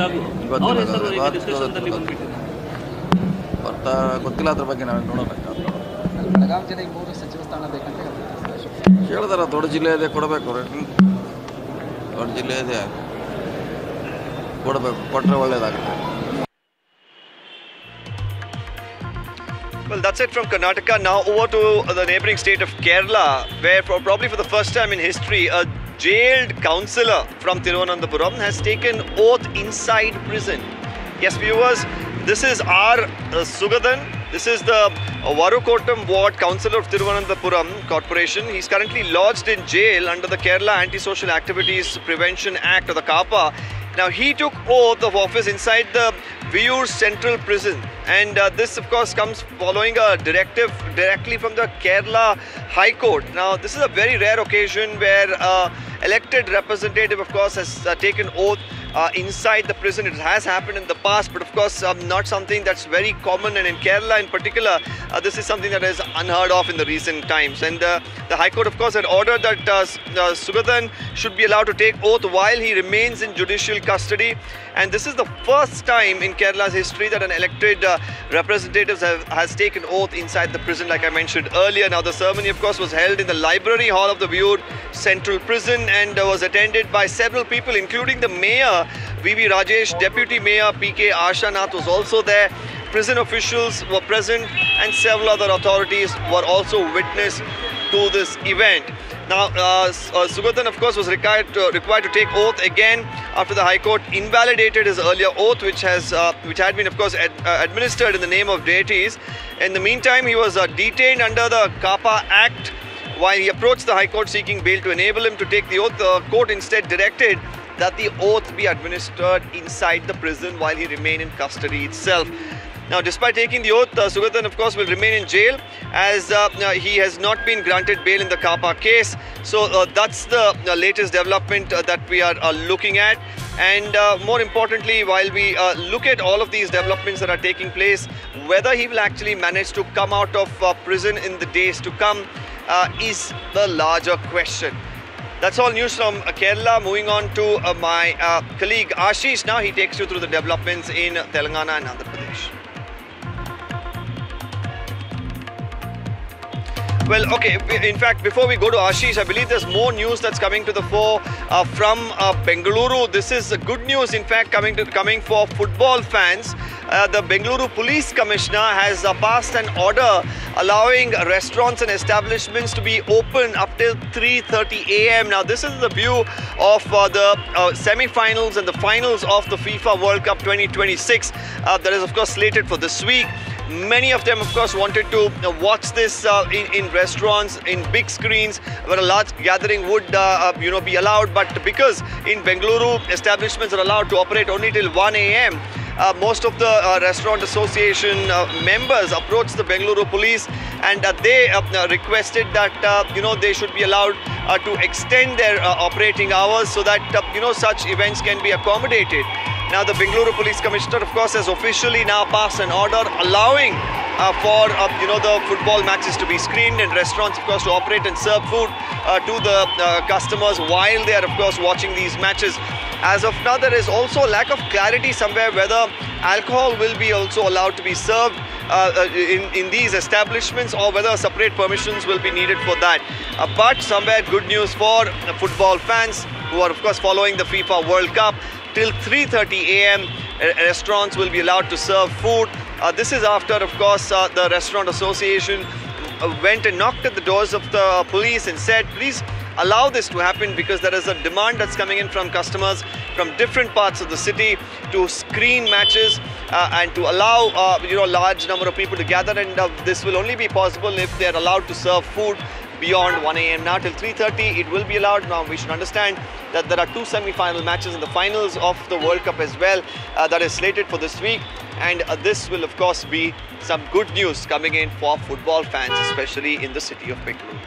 ಆಗುದು ಅವ್ರ ಹೆಸರು ಈಗ ಡಿಸ್ಕಷನ್ ಅಲ್ಲಿ ಬಂದ್ಬಿಟ್ಟಿದೆ. ಗೊತ್ತಿಲ್ಲ ಅದ್ರ ಬಗ್ಗೆ ನಾವು ನೋಡೋಣ. ಬೆಳಗಾವಿ ಜಿಲ್ಲೆಗೆ 3 ಸಚಿವ ಸ್ಥಾನ ಬೇಕಂತ ಹೇಳಿದಾರ. ದೊಡ್ಡ ಜಿಲ್ಲೆ ಇದೆ, ಕೊಡಬೇಕು. ದೊಡ್ಡ ಜಿಲ್ಲೆ ಇದೆ, ಕೊಡಬೇಕು. ಕೊಟ್ಟರೆ ಒಳ್ಳೇದಾಗುತ್ತೆ. Well, that's it from Karnataka. Now over to the neighboring state of Kerala, where probably for the first time in history, a jailed councillor from Thiruvananthapuram has taken oath inside prison. Yes, viewers, this is R. Sugadan. This is the Varukottam Ward Councillor of Thiruvananthapuram Corporation. He's currently lodged in jail under the Kerala Anti-Social Activities Prevention Act, or the CAPA. Now, he took oath of office inside the Viyur Central Prison, and this of course comes following a directive directly from the Kerala High Court. Now, this is a very rare occasion where elected representative of course has taken oath inside the prison. It has happened in the past, but of course not something that's very common, and in Kerala in particular this is something that is unheard of in the recent times. And the High Court of course had ordered that Sugadan should be allowed to take oath while he remains in judicial custody, and this is the first time in Kerala's history that an elected representative has taken oath inside the prison, like I mentioned earlier. Now, the ceremony of course was held in the library hall of the Viyur Central Prison and was attended by several people, including the mayor V.V. Rajesh, Deputy Mayor P.K. Ashanath was also there. Prison officials were present and several other authorities were also witness to this event. Now, Sugadan of course was required to take oath again after the High Court invalidated his earlier oath, which had been of course administered in the name of deities. In the meantime, he was detained under the CAPA Act. While he approached the High Court seeking bail to enable him to take the oath, the court instead directed that the oath be administered inside the prison while he remained in custody itself. Now, despite taking the oath, Sugadan of course will remain in jail as he has not been granted bail in the CAPA case. So that's the latest development that we are looking at. And more importantly, while we look at all of these developments that are taking place, whether he will actually manage to come out of prison in the days to come is the larger question. That's all news from Kerala. Moving on to my colleague Ashish. Now he takes you through the developments in Telangana and Andhra Pradesh. Well, okay, in fact, before we go to Ashish, I believe there's more news that's coming to the fore from Bengaluru. This is good news, in fact, coming for football fans. The Bengaluru Police Commissioner has passed an order allowing restaurants and establishments to be open up till 3:30 a.m. Now, this is the view of the semi-finals and the finals of the FIFA World Cup 2026 that is, of course, slated for this week. Many of them, of course, wanted to watch this in restaurants, in big screens, where a large gathering would, be allowed. But because in Bengaluru, establishments are allowed to operate only till 1 a.m., most of the restaurant association members approached the Bengaluru police and they requested that they should be allowed to extend their operating hours so that such events can be accommodated. Now, the Bengaluru Police Commissioner of course has officially now passed an order allowing for the football matches to be screened and restaurants of course to operate and serve food to the customers while they are of course watching these matches. As of now, there is also a lack of clarity somewhere whether alcohol will be also allowed to be served in these establishments or whether separate permissions will be needed for that. But somewhere good news for football fans who are of course following the FIFA World Cup. Till 3:30 a.m. restaurants will be allowed to serve food. This is after of course the Restaurant Association went and knocked at the doors of the police and said, please allow this to happen because there is a demand that's coming in from customers from different parts of the city to screen matches and to allow a large number of people to gather, and this will only be possible if they are allowed to serve food beyond 1 a.m. Now till 3:30 it will be allowed. Now we should understand that there are 2 semi-final matches in the finals of the World Cup as well that is slated for this week, and this will of course be some good news coming in for football fans, especially in the city of Bengaluru.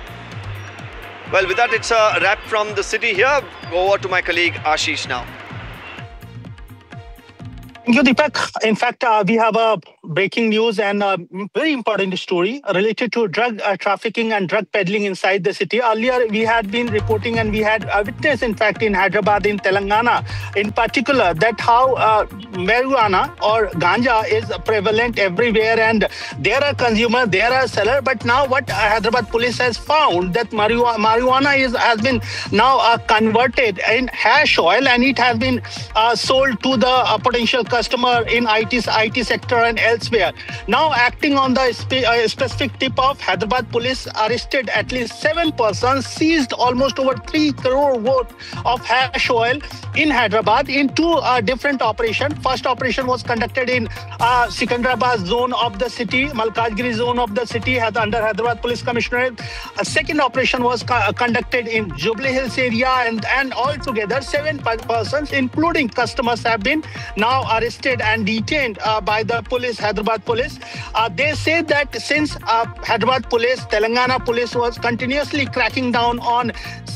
Well, with that, it's a wrap from the city here. Go over to my colleague Ashish now. Thank you, Deepak. In fact, we have a breaking news and a very important story related to drug trafficking and drug peddling inside the city. Earlier, we had been reporting and we had witnessed, in fact, in Hyderabad, in Telangana, in particular, that how marijuana or ganja is prevalent everywhere, and there are consumers, there are sellers. But now, what Hyderabad police has found that marijuana has been now converted in hash oil, and it has been sold to the potential customer in IT sector and elsewhere. Now, acting on the specific tip of, Hyderabad police arrested at least 7 persons, seized almost over 3 crore worth of hash oil in Hyderabad in 2 different operations. First operation was conducted in Secunderabad zone of the city, Malkajgiri zone of the city, under Hyderabad Police Commissionerate. A second operation was conducted in Jubilee Hills area, and altogether 7 persons, including customers, have been now arrested and detained by the police, Hyderabad police. They say that since Hyderabad police, Telangana police was continuously cracking down on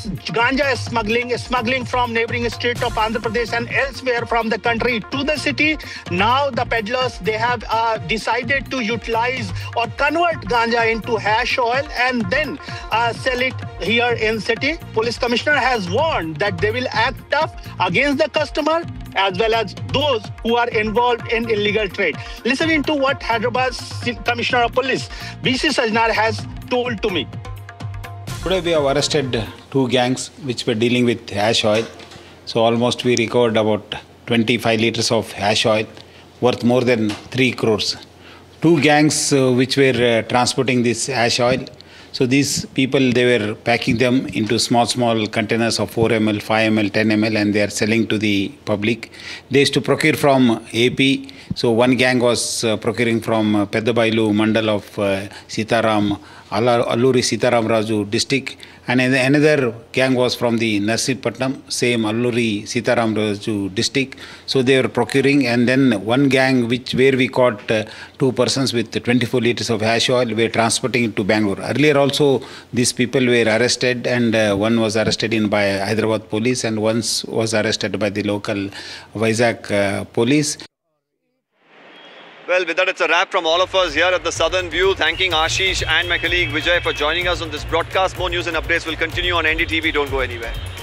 ganja smuggling from neighboring state of Andhra Pradesh and elsewhere from the country to the city, now the peddlers, they have decided to utilize or convert ganja into hash oil and then sell it here in city. Police commissioner has warned that they will act tough against the customer as well as those who are involved in illegal trade. Listening to what Hyderabad's Commissioner of Police, B.C. Sajnar, has told to me. Today we have arrested 2 gangs which were dealing with hash oil. So almost we recovered about 25 liters of hash oil worth more than 3 crores. 2 gangs which were transporting this hash oil. So these people, they were packing them into small containers of 4 ml, 5 ml, 10 ml, and they are selling to the public. They used to procure from AP. So one gang was procuring from Peddabailu Mandal of Sitaram, Alluri Sitaram Raju district, and another gang was from the Narsipatnam, same Alluri Sitaram Raju district. So they were procuring, and then one gang where we caught 2 persons with 24 liters of hash oil were transporting it to Bangalore. Earlier also these people were arrested, and one was arrested by Hyderabad police and one was arrested by the local Vizag police. Well, with that, it's a wrap from all of us here at the Southern View. Thanking Ashish and my colleague Vijay for joining us on this broadcast. More news and updates will continue on NDTV. Don't go anywhere.